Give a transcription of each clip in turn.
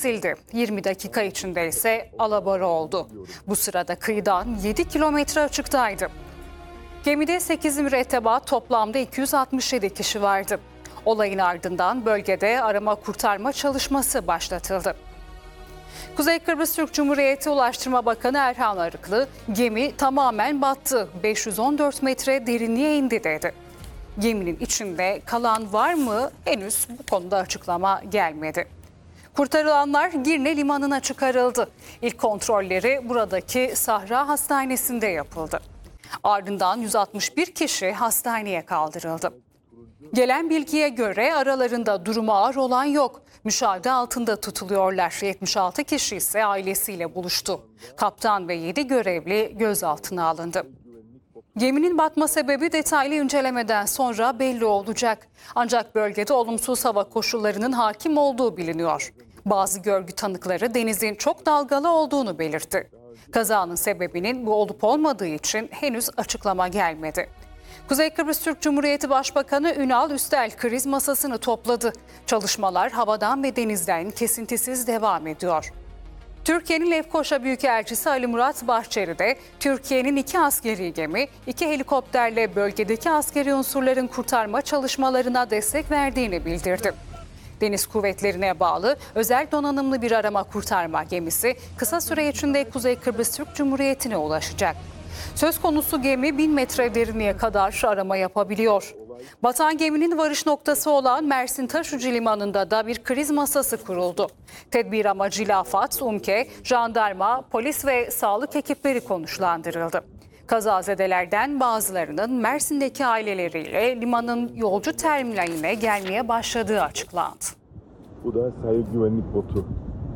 kesildi. 20 dakika içinde ise alabora oldu. Bu sırada kıyıdan 7 kilometre açıktaydı. Gemide 8 mürettebat, toplamda 267 kişi vardı. Olayın ardından bölgede arama kurtarma çalışması başlatıldı. Kuzey Kıbrıs Türk Cumhuriyeti Ulaştırma Bakanı Erhan Arıklı, gemi tamamen battı, 514 metre derinliğe indi dedi. Geminin içinde kalan var mı? Henüz bu konuda açıklama gelmedi. Kurtarılanlar Girne Limanı'na çıkarıldı. İlk kontrolleri buradaki Sahra Hastanesi'nde yapıldı. Ardından 161 kişi hastaneye kaldırıldı. Gelen bilgiye göre aralarında durumu ağır olan yok. Müşahede altında tutuluyorlar. 76 kişi ise ailesiyle buluştu. Kaptan ve 7 görevli gözaltına alındı. Geminin batma sebebi detaylı incelemeden sonra belli olacak. Ancak bölgede olumsuz hava koşullarının hakim olduğu biliniyor. Bazı görgü tanıkları denizin çok dalgalı olduğunu belirtti. Kazanın sebebinin bu olup olmadığı için henüz açıklama gelmedi. Kuzey Kıbrıs Türk Cumhuriyeti Başbakanı Ünal Üstel kriz masasını topladı. Çalışmalar havadan ve denizden kesintisiz devam ediyor. Türkiye'nin Lefkoşa Büyükelçisi Ali Murat Bahçeli de Türkiye'nin 2 askeri gemi, 2 helikopterle bölgedeki askeri unsurların kurtarma çalışmalarına destek verdiğini bildirdi. Deniz kuvvetlerine bağlı özel donanımlı bir arama kurtarma gemisi kısa süre içinde Kuzey Kıbrıs Türk Cumhuriyeti'ne ulaşacak. Söz konusu gemi 1000 metre derinliğe kadar arama yapabiliyor. Batan geminin varış noktası olan Mersin Taşucu Limanı'nda da bir kriz masası kuruldu. Tedbir amacıyla AFAD, UMKE, jandarma, polis ve sağlık ekipleri konuşlandırıldı. Kazazedelerden bazılarının Mersin'deki aileleriyle limanın yolcu terminaline gelmeye başladığı açıklandı. Bu da sahil güvenlik botu.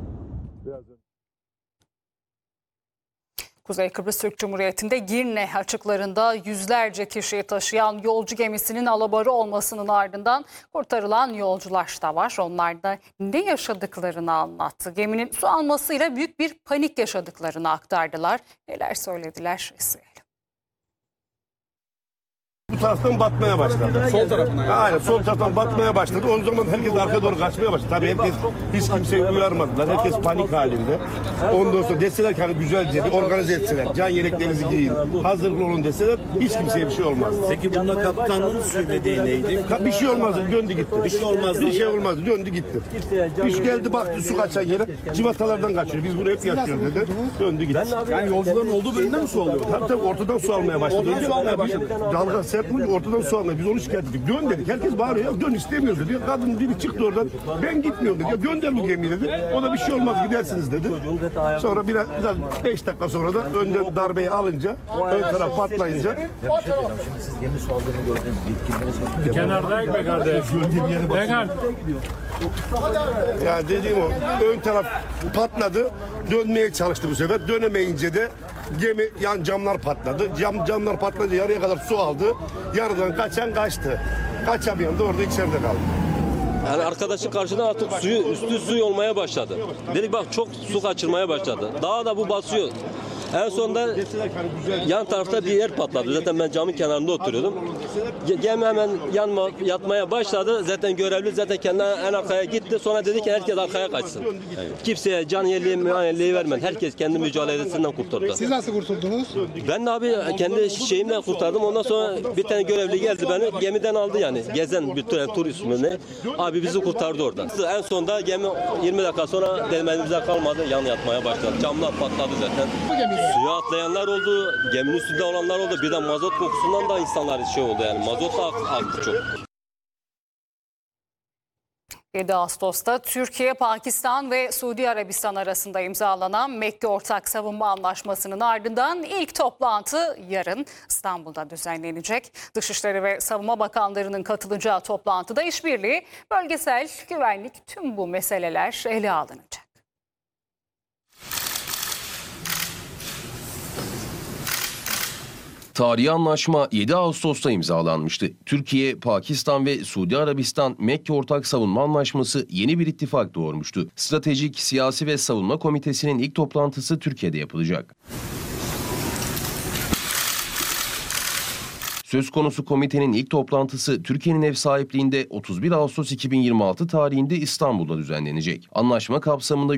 Kuzey Kıbrıs Türk Cumhuriyeti'nde Girne açıklarında yüzlerce kişiyi taşıyan yolcu gemisinin alabora olmasının ardından kurtarılan yolcular da var. Onlar da ne yaşadıklarını anlattı. Geminin su almasıyla büyük bir panik yaşadıklarını aktardılar. Neler söylediler? İzleyelim. Bu taraftan batmaya başladı. Sol tarafına yani. Aynen, sol taraftan batmaya başladı. O zaman herkes arkaya doğru kaçmaya başladı. Tabii herkes, hiç kimseyi uyarmadılar. Herkes panik halinde. Ondan sonra deseler ki hani güzelce organize etseler, can yeleklerinizi giyin, hazırlıklı olun deseler hiç kimseye bir şey olmaz. Peki bunda kaptanın söylediği neydi? Bir şey olmazdı, döndü gitti. Bir şey olmazdı. Bir şey olmazdı, döndü gitti. İş geldi baktı su kaçan yere, civatalardan kaçıyor. Biz bunu hep yaşıyoruz dedi. Döndü gitti. Yani yolcuların olduğu bölümde mi su alıyor? Tabii ortadan su almaya başladı. Ortadan su almaya başladı. Dalga sert vurunca ortadan su almaya. Biz onu şikayet ettik. Dön dedik. Herkes bağırıyor. Ya, dön istemiyoruz dedi. Kadın biri çıktı oradan. Ben gitmiyorum dedi. Ya gönder bu gemiyi dedi. O da bir şey olmaz gidersiniz dedi. Sonra biraz 5 dakika sonra da önden darbeyi alınca, ön taraf patlayınca. Şimdi siz gemi su aldığını gördünüz. Yetkilileriniz Kenardayım be kardeş. Bekar. Yani dediğim o. Ön taraf patladı. Dönmeye çalıştı bu sefer. Dönemeyince de gemi yan camlar patladı. Camlar patladı. Yarıya kadar su aldı. Yarıdan kaçan kaçtı. Kaçamayan da orada içeride kaldı. Yani arkadaşın karşıdan artık üstü suyu olmaya başladı. Dedik bak çok su kaçırmaya başladı. Daha da bu basıyor. En sonunda yan tarafta bir yer patladı. Zaten ben camın kenarında oturuyordum. Gemi hemen yatmaya başladı. Zaten görevli kendi en arkaya gitti. Sonra dedi ki herkes arkaya kaçsın. Kimseye can yelliği vermedi. Herkes kendi mücadelesinden kurtardı. Siz nasıl kurtuldunuz? Ben de abi kendi şeyimle kurtardım. Ondan sonra bir tane görevli geldi beni. Gemiden aldı yani. Gezen bir tur ismini. Abi bizi kurtardı oradan. En sonunda gemi 20 dakika sonra elimizde kalmadı. Yan yatmaya başladı. Camlar patladı zaten. Suya atlayanlar oldu, geminin üstünde olanlar oldu. Bir de mazot kokusundan da insanlar oldu yani. Mazot da aktı çok. 7 Ağustos'ta Türkiye, Pakistan ve Suudi Arabistan arasında imzalanan Mekke Ortak Savunma Anlaşması'nın ardından ilk toplantı yarın İstanbul'da düzenlenecek. Dışişleri ve Savunma Bakanlarının katılacağı toplantıda işbirliği, bölgesel güvenlik, tüm bu meseleler ele alınacak. Tarihi anlaşma 7 Ağustos'ta imzalanmıştı. Türkiye, Pakistan ve Suudi Arabistan Mekke Ortak Savunma Anlaşması yeni bir ittifak doğurmuştu. Stratejik, Siyasi ve Savunma Komitesi'nin ilk toplantısı Türkiye'de yapılacak. Söz konusu komitenin ilk toplantısı Türkiye'nin ev sahipliğinde 31 Ağustos 2026 tarihinde İstanbul'da düzenlenecek. Anlaşma kapsamında